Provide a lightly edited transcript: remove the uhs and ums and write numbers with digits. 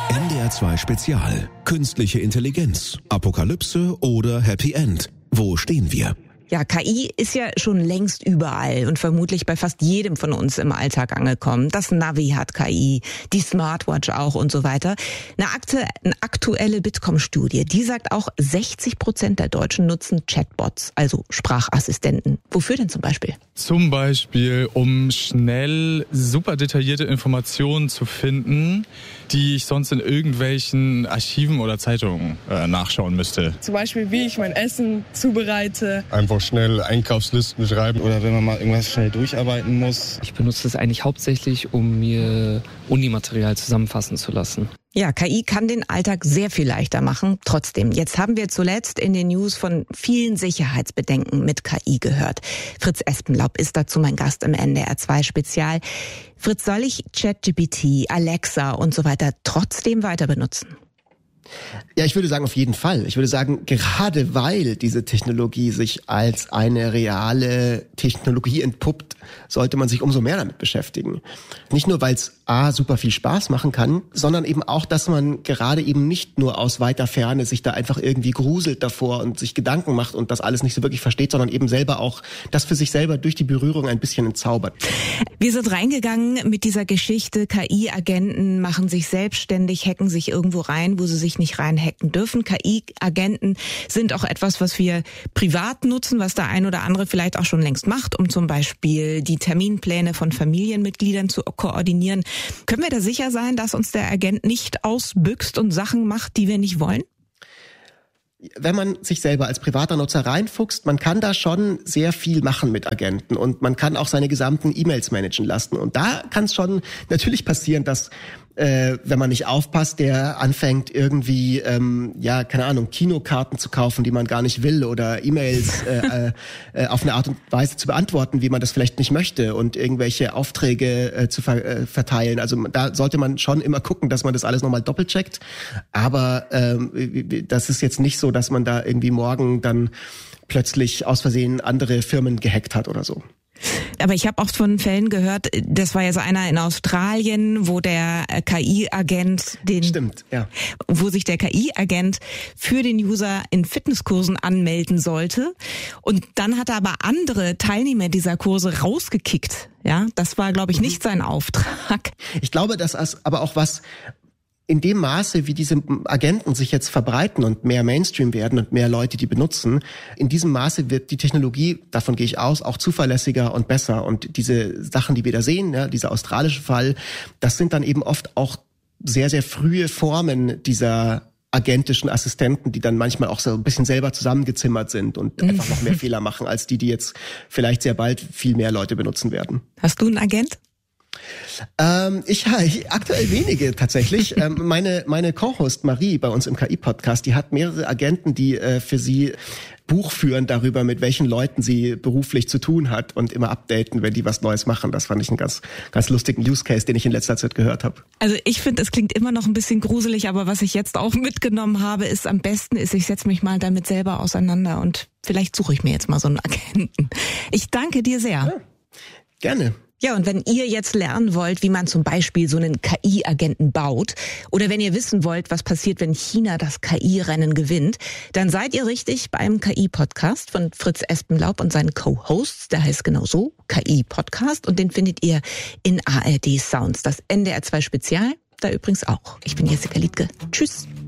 NDR 2 Spezial. Künstliche Intelligenz. Apokalypse oder Happy End. Wo stehen wir? Ja, KI ist ja schon längst überall und vermutlich bei fast jedem von uns im Alltag angekommen. Das Navi hat KI, die Smartwatch auch und so weiter. Eine aktuelle Bitkom-Studie, die sagt auch, 60% der Deutschen nutzen Chatbots, also Sprachassistenten. Wofür denn zum Beispiel? Zum Beispiel, um schnell super detaillierte Informationen zu finden, die ich sonst in irgendwelchen Archiven oder Zeitungen nachschauen müsste. Zum Beispiel, wie ich mein Essen zubereite. Einfach schnell Einkaufslisten schreiben. Oder wenn man mal irgendwas schnell durcharbeiten muss. Ich benutze das eigentlich hauptsächlich, um mir Unimaterial zusammenfassen zu lassen. Ja, KI kann den Alltag sehr viel leichter machen. Trotzdem, jetzt haben wir zuletzt in den News von vielen Sicherheitsbedenken mit KI gehört. Fritz Espenlaub ist dazu mein Gast im NDR 2 Spezial. Fritz, soll ich ChatGPT, Alexa und so weiter trotzdem weiter benutzen? Ja, ich würde sagen, auf jeden Fall. Ich würde sagen, gerade weil diese Technologie sich als eine reale Technologie entpuppt, sollte man sich umso mehr damit beschäftigen. Nicht nur, weil es super viel Spaß machen kann, sondern eben auch, dass man gerade eben nicht nur aus weiter Ferne sich da einfach irgendwie gruselt davor und sich Gedanken macht und das alles nicht so wirklich versteht, sondern eben selber auch das für sich selber durch die Berührung ein bisschen entzaubert. Wir sind reingegangen mit dieser Geschichte, KI-Agenten machen sich selbstständig, hacken sich irgendwo rein, wo sie sich nicht reinhacken dürfen. KI-Agenten sind auch etwas, was wir privat nutzen, was der ein oder andere vielleicht auch schon längst macht, um zum Beispiel die Terminpläne von Familienmitgliedern zu koordinieren. Können wir da sicher sein, dass uns der Agent nicht ausbüchst und Sachen macht, die wir nicht wollen? Wenn man sich selber als privater Nutzer reinfuchst, man kann da schon sehr viel machen mit Agenten und man kann auch seine gesamten E-Mails managen lassen. Und da kann es schon natürlich passieren, dass wenn man nicht aufpasst, der anfängt irgendwie, keine Ahnung, Kinokarten zu kaufen, die man gar nicht will oder E-Mails auf eine Art und Weise zu beantworten, wie man das vielleicht nicht möchte und irgendwelche Aufträge zu verteilen. Also da sollte man schon immer gucken, dass man das alles nochmal doppelcheckt. Aber das ist jetzt nicht so, dass man da irgendwie morgen dann plötzlich aus Versehen andere Firmen gehackt hat oder so. Aber ich habe auch von Fällen gehört, das war ja so einer in Australien, wo der KI-Agent wo sich der KI-Agent für den User in Fitnesskursen anmelden sollte. Und dann hat er aber andere Teilnehmer dieser Kurse rausgekickt. Ja, das war, glaube ich, nicht sein Auftrag. Ich glaube, das ist aber auch was, in dem Maße, wie diese Agenten sich jetzt verbreiten und mehr Mainstream werden und mehr Leute die benutzen, in diesem Maße wird die Technologie, davon gehe ich aus, auch zuverlässiger und besser. Und diese Sachen, die wir da sehen, ja, dieser australische Fall, das sind dann eben oft auch sehr, sehr frühe Formen dieser agentischen Assistenten, die dann manchmal auch so ein bisschen selber zusammengezimmert sind und einfach noch mehr Fehler machen, als die jetzt vielleicht sehr bald viel mehr Leute benutzen werden. Hast du einen Agent? Ich aktuell wenige tatsächlich. Meine Co-Host Marie bei uns im KI-Podcast, die hat mehrere Agenten, die für sie Buch führen darüber, mit welchen Leuten sie beruflich zu tun hat und immer updaten, wenn die was Neues machen. Das fand ich einen ganz, ganz lustigen Use Case, den ich in letzter Zeit gehört habe. Also ich finde, es klingt immer noch ein bisschen gruselig, aber was ich jetzt auch mitgenommen habe, ist am besten ist, ich setze mich mal damit selber auseinander und vielleicht suche ich mir jetzt mal so einen Agenten. Ich danke dir sehr. Ja, gerne. Ja, und wenn ihr jetzt lernen wollt, wie man zum Beispiel so einen KI-Agenten baut, oder wenn ihr wissen wollt, was passiert, wenn China das KI-Rennen gewinnt, dann seid ihr richtig beim KI-Podcast von Fritz Espenlaub und seinen Co-Hosts. Der heißt genau so, KI-Podcast, und den findet ihr in ARD Sounds. Das NDR 2 Spezial, da übrigens auch. Ich bin Jessica Liedtke. Tschüss.